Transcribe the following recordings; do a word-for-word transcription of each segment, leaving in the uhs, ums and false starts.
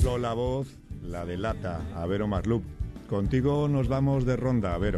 ejemplo, la voz la delata a Vero Maslup. Contigo nos vamos de ronda, Vero.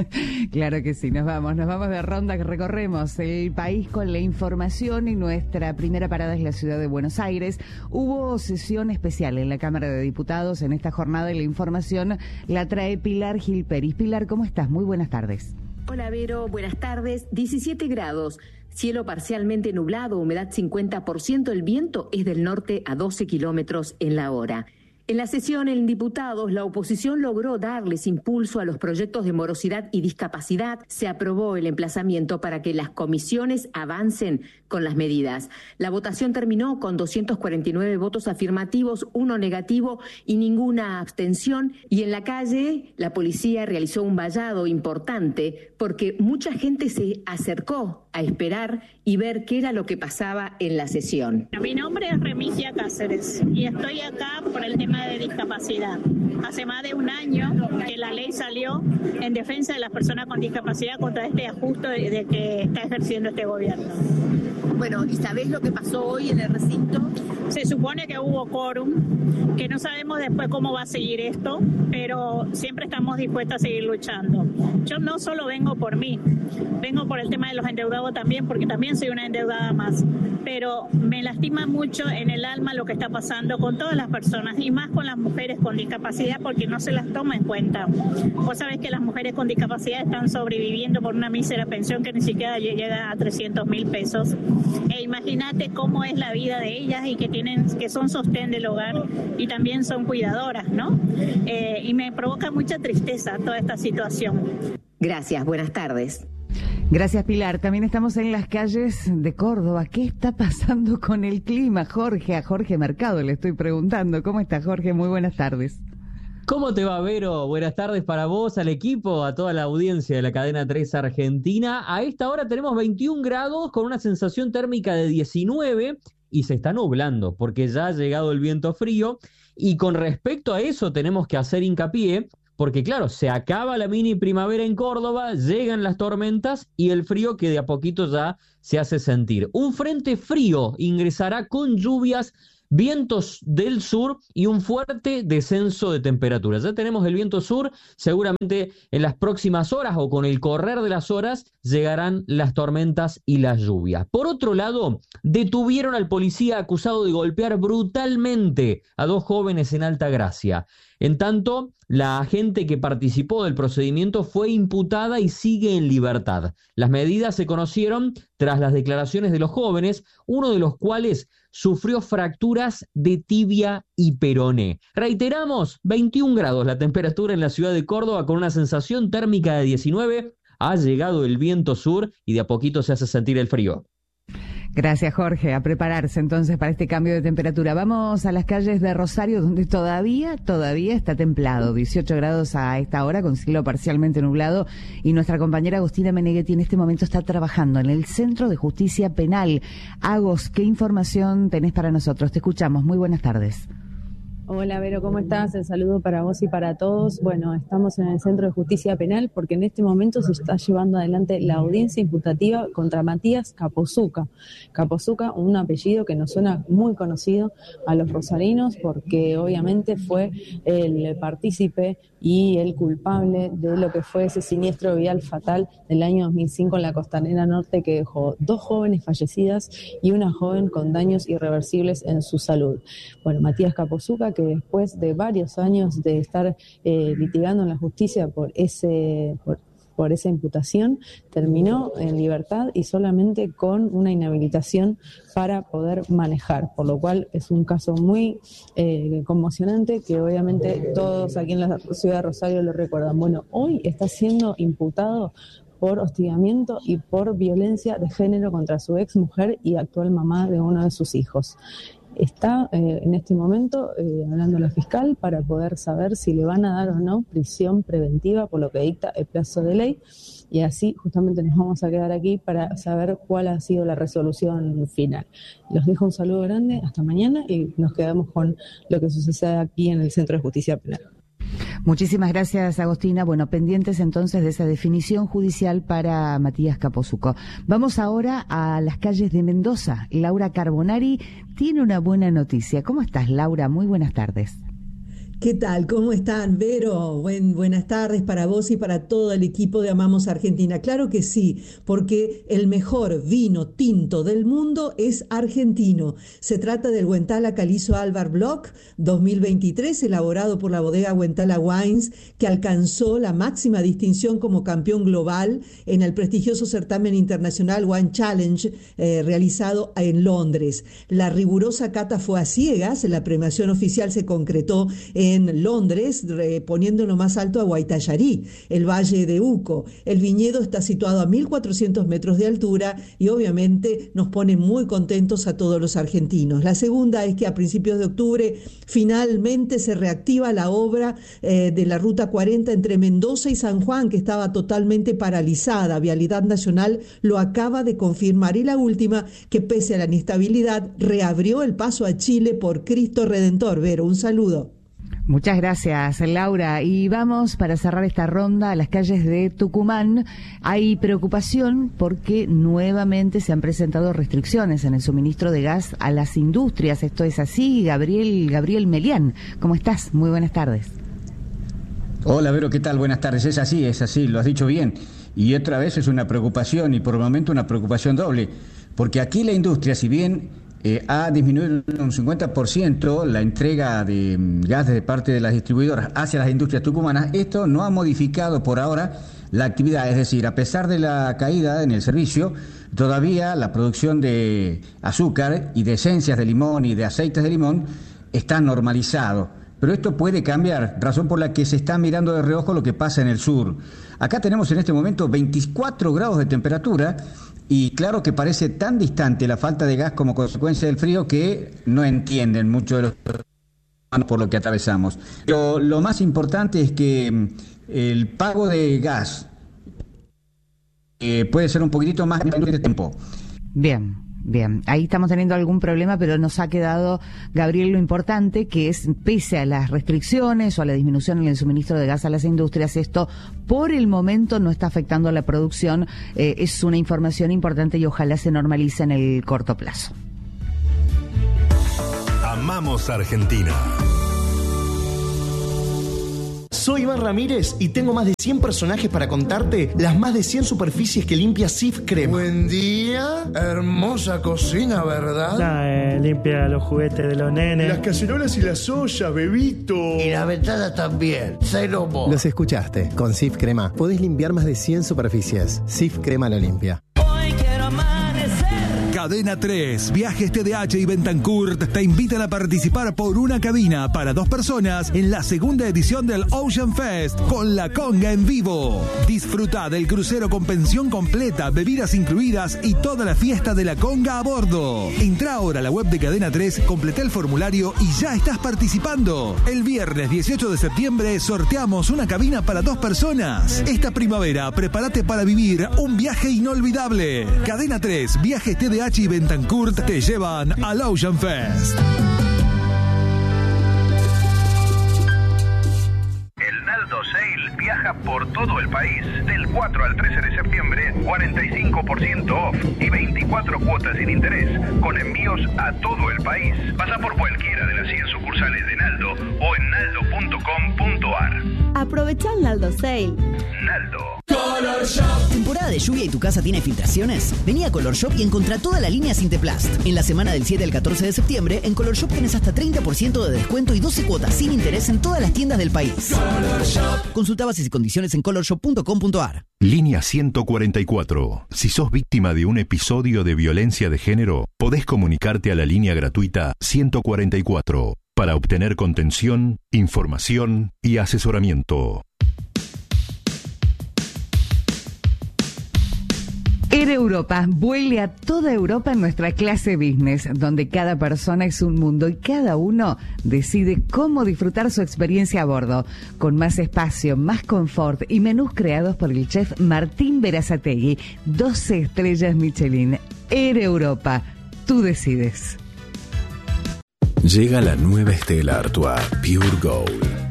Claro que sí, nos vamos, nos vamos de ronda, que recorremos el país con la información y nuestra primera parada es la ciudad de Buenos Aires. Hubo sesión especial en la Cámara de Diputados en esta jornada y la información la trae Pilar Gil Peris. Pilar, ¿cómo estás? Muy buenas tardes. Hola Vero, buenas tardes. diecisiete grados, cielo parcialmente nublado, humedad cincuenta por ciento, el viento es del norte a doce kilómetros en la hora. En la sesión en diputados, la oposición logró darles impulso a los proyectos de morosidad y discapacidad. Se aprobó el emplazamiento para que las comisiones avancen con las medidas. La votación terminó con doscientos cuarenta y nueve votos afirmativos, uno negativo y ninguna abstención. Y en la calle, la policía realizó un vallado importante porque mucha gente se acercó a esperar y ver qué era lo que pasaba en la sesión. Mi nombre es Remigia Cáceres y estoy acá por el tema de discapacidad. Hace más de un año que la ley salió en defensa de las personas con discapacidad contra este ajuste de, de que está ejerciendo este gobierno. Bueno, ¿y sabés lo que pasó hoy en el recinto? Se supone que hubo quórum, que no sabemos después cómo va a seguir esto, pero siempre estamos dispuestos a seguir luchando. Yo no solo vengo por mí, vengo por el tema de los endeudados también, porque también soy una endeudada más, pero me lastima mucho en el alma lo que está pasando con todas las personas y más con las mujeres con discapacidad porque no se las toma en cuenta. Vos sabés que las mujeres con discapacidad están sobreviviendo por una mísera pensión que ni siquiera llega a trescientos mil pesos. E imagínate cómo es la vida de ellas y que tienen, que son sostén del hogar y también son cuidadoras, ¿no? Eh, y me provoca mucha tristeza toda esta situación. Gracias, buenas tardes. Gracias, Pilar. También estamos en las calles de Córdoba. ¿Qué está pasando con el clima, Jorge? A Jorge Mercado le estoy preguntando. ¿Cómo está, Jorge? Muy buenas tardes. ¿Cómo te va, Vero? Buenas tardes para vos, al equipo, a toda la audiencia de la cadena tres Argentina. A esta hora tenemos veintiún grados con una sensación térmica de diecinueve y se está nublando porque ya ha llegado el viento frío. Y con respecto a eso tenemos que hacer hincapié porque, claro, se acaba la mini primavera en Córdoba, llegan las tormentas y el frío que de a poquito ya se hace sentir. Un frente frío ingresará con lluvias, vientos del sur y un fuerte descenso de temperatura. Ya tenemos el viento sur, seguramente en las próximas horas o con el correr de las horas llegarán las tormentas y las lluvias. Por otro lado, detuvieron al policía acusado de golpear brutalmente a dos jóvenes en Altagracia. En tanto, la agente que participó del procedimiento fue imputada y sigue en libertad. Las medidas se conocieron tras las declaraciones de los jóvenes, uno de los cuales sufrió fracturas de tibia y peroné. Reiteramos, veintiún grados la temperatura en la ciudad de Córdoba con una sensación térmica de diecinueve. Ha llegado el viento sur y de a poquito se hace sentir el frío. Gracias, Jorge. A prepararse entonces para este cambio de temperatura. Vamos a las calles de Rosario, donde todavía, todavía está templado. dieciocho grados a esta hora, con cielo parcialmente nublado. Y nuestra compañera Agustina Meneghetti en este momento está trabajando en el Centro de Justicia Penal. Agos, ¿qué información tenés para nosotros? Te escuchamos. Muy buenas tardes. Hola, Vero, ¿cómo estás? El saludo para vos y para todos. Bueno, estamos en el Centro de Justicia Penal porque en este momento se está llevando adelante la audiencia imputativa contra Matías Capozuca. Capozuca, un apellido que nos suena muy conocido a los rosarinos porque obviamente fue el partícipe y el culpable de lo que fue ese siniestro vial fatal del año dos mil cinco en la Costanera Norte que dejó dos jóvenes fallecidas y una joven con daños irreversibles en su salud. Bueno, Matías Capozuca, que después de varios años de estar eh, litigando en la justicia por ese por, por esa imputación, terminó en libertad y solamente con una inhabilitación para poder manejar, por lo cual es un caso muy eh, conmocionante que obviamente todos aquí en la ciudad de Rosario lo recuerdan. Bueno, hoy está siendo imputado por hostigamiento y por violencia de género contra su ex mujer y actual mamá de uno de sus hijos. Está eh, en este momento eh, hablando la fiscal para poder saber si le van a dar o no prisión preventiva por lo que dicta el plazo de ley y así justamente nos vamos a quedar aquí para saber cuál ha sido la resolución final. Los dejo un saludo grande, hasta mañana y nos quedamos con lo que sucede aquí en el Centro de Justicia Penal. Muchísimas gracias, Agostina. Bueno, pendientes entonces de esa definición judicial para Matías Capozzuco. Vamos ahora a las calles de Mendoza. Laura Carbonari tiene una buena noticia. ¿Cómo estás, Laura? Muy buenas tardes. ¿Qué tal? ¿Cómo están, Vero? Buen, buenas tardes para vos y para todo el equipo de Amamos Argentina. Claro que sí, porque el mejor vino tinto del mundo es argentino. Se trata del Guentala Calizo Alvar Block dos mil veintitrés, elaborado por la bodega Guentala Wines, que alcanzó la máxima distinción como campeón global en el prestigioso certamen internacional Wine Challenge, eh, realizado en Londres. La rigurosa cata fue a ciegas, la premiación oficial se concretó en en Londres, poniendo en lo más alto a Guaitallarí, el Valle de Uco. El viñedo está situado a mil cuatrocientos metros de altura y obviamente nos pone muy contentos a todos los argentinos. La segunda es que a principios de octubre finalmente se reactiva la obra eh, de la Ruta cuarenta entre Mendoza y San Juan, que estaba totalmente paralizada. Vialidad Nacional lo acaba de confirmar. Y la última, que pese a la inestabilidad, reabrió el paso a Chile por Cristo Redentor. Vero, un saludo. Muchas gracias, Laura. Y vamos, para cerrar esta ronda, a las calles de Tucumán. Hay preocupación porque nuevamente se han presentado restricciones en el suministro de gas a las industrias. Esto es así. Gabriel, Gabriel Melián, ¿cómo estás? Muy buenas tardes. Hola, Vero, ¿qué tal? Buenas tardes. Es así, es así, lo has dicho bien. Y otra vez es una preocupación, y por el momento una preocupación doble, porque aquí la industria, si bien Eh, ha disminuido un cincuenta por ciento la entrega de gas de parte de las distribuidoras hacia las industrias tucumanas, esto no ha modificado por ahora la actividad. Es decir, a pesar de la caída en el servicio, todavía la producción de azúcar y de esencias de limón y de aceites de limón está normalizado. Pero esto puede cambiar, razón por la que se está mirando de reojo lo que pasa en el sur. Acá tenemos en este momento veinticuatro grados de temperatura, y claro que parece tan distante la falta de gas como consecuencia del frío que no entienden mucho de los por lo que atravesamos. Pero lo más importante es que el pago de gas eh, puede ser un poquitito más de tiempo. Bien. Bien, ahí estamos teniendo algún problema, pero nos ha quedado, Gabriel, lo importante, que es, pese a las restricciones o a la disminución en el suministro de gas a las industrias, esto por el momento no está afectando a la producción. Eh, es una información importante y ojalá se normalice en el corto plazo. Amamos Argentina. Soy Iván Ramírez y tengo más de cien personajes para contarte las más de cien superficies que limpia Cif Crema. Buen día, hermosa cocina, ¿verdad? Ah, eh, limpia los juguetes de los nenes. Las cacerolas y las ollas, bebito. Y la ventana también, cero mo. Los escuchaste, con Cif Crema podés limpiar más de cien superficies. Cif Crema lo limpia. Cadena tres, Viajes T D H y Bentancourt te invitan a participar por una cabina para dos personas en la segunda edición del Ocean Fest con La Conga en vivo. Disfruta del crucero con pensión completa, bebidas incluidas y toda la fiesta de La Conga a bordo. Entra ahora a la web de Cadena tres, completa el formulario y ya estás participando. El viernes dieciocho de septiembre sorteamos una cabina para dos personas. Esta primavera prepárate para vivir un viaje inolvidable. Cadena tres, Viajes T D H y Bentancourt te llevan al Ocean Fest. El Naldo Sale viaja por todo el país. Del cuatro al trece de septiembre, cuarenta y cinco por ciento off y veinticuatro cuotas sin interés, con envíos a todo el país. Pasa por cualquiera de las cien sucursales de Naldo o en naldo punto com punto ar. Aprovecha el Naldo Sale. Naldo. Color Shop. ¿Temporada de lluvia y tu casa tiene filtraciones? Vení a Color Shop y encontrá toda la línea Sinteplast. En la semana del siete al catorce de septiembre, en Color Shop tenés hasta treinta por ciento de descuento y doce cuotas sin interés en todas las tiendas del país. Color Shop. Consulta bases y condiciones en color shop punto com punto ar. Línea ciento cuarenta y cuatro. Si sos víctima de un episodio de violencia de género, podés comunicarte a la línea gratuita ciento cuarenta y cuatro para obtener contención, información y asesoramiento. Air Europa vuele a toda Europa en nuestra clase business, donde cada persona es un mundo y cada uno decide cómo disfrutar su experiencia a bordo, con más espacio, más confort y menús creados por el chef Martín Berazategui. doce estrellas Michelin. Air Europa, tú decides. Llega la nueva Stella Artois Pure Gold, con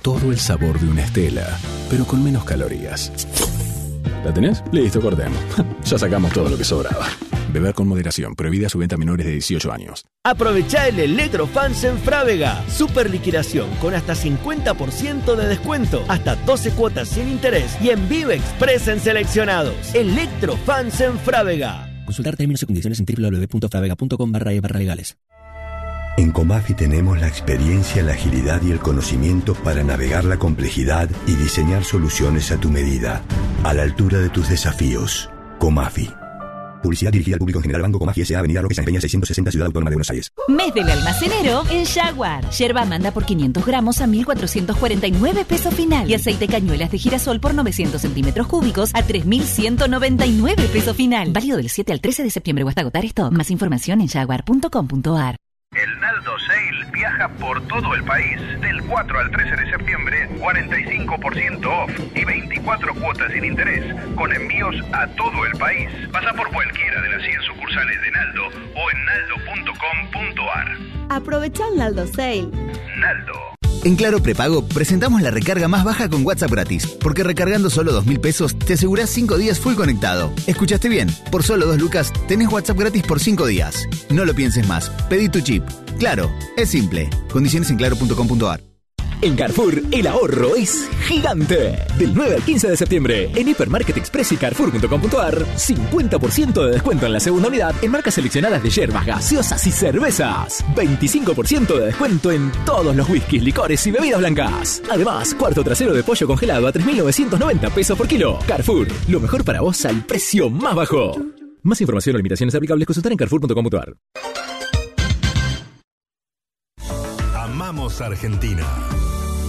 todo el sabor de una Stella, pero con menos calorías. ¿La tenés? Listo, cortemos. Ya sacamos todo lo que sobraba. Beber con moderación. Prohibida su venta a menores de dieciocho años. Aprovechá el Electrofans en Frávega. Super liquidación con hasta cincuenta por ciento de descuento. Hasta doce cuotas sin interés. Y en Vive Express en seleccionados. Electrofans en Frávega. Consultar términos y condiciones en doble u doble u doble u punto fravega punto com barra e barra legales. En Comafi tenemos la experiencia, la agilidad y el conocimiento para navegar la complejidad y diseñar soluciones a tu medida, a la altura de tus desafíos. Comafi. Publicidad dirigida al público en general. Banco Comafi S A. Avenida Roque Sáenz Peña seiscientos sesenta, Ciudad Autónoma de Buenos Aires. Mes del almacenero en Jaguar. Yerba manda por quinientos gramos a mil cuatrocientos cuarenta y nueve pesos final. Y aceite cañuelas de girasol por novecientos centímetros cúbicos a tres mil ciento noventa y nueve pesos final. Válido del siete al trece de septiembre o hasta agotar stock. Más información en jaguar punto com punto a r. El Naldo Sale viaja por todo el país. Del cuatro al trece de septiembre, cuarenta y cinco por ciento off y veinticuatro cuotas sin interés, con envíos a todo el país. Pasa por cualquiera de las cien sucursales de Naldo o en naldo punto com punto a r. Aprovecha el Naldo Sale. Naldo. En Claro Prepago presentamos la recarga más baja con WhatsApp gratis, porque recargando solo dos mil pesos te asegurás cinco días full conectado. ¿Escuchaste bien? Por solo dos lucas tenés WhatsApp gratis por cinco días. No lo pienses más, pedí tu chip. Claro, es simple. Condiciones en claro punto com punto a r. En Carrefour, el ahorro es gigante. Del nueve al quince de septiembre, en Hipermarket Express y carrefour punto com punto a r, cincuenta por ciento de descuento en la segunda unidad en marcas seleccionadas de yerbas, gaseosas y cervezas. veinticinco por ciento de descuento en todos los whiskies, licores y bebidas blancas. Además, cuarto trasero de pollo congelado a tres mil novecientos noventa pesos por kilo. Carrefour, lo mejor para vos al precio más bajo. Más información o limitaciones aplicables consultar en carrefour punto com punto a r. Amamos Argentina.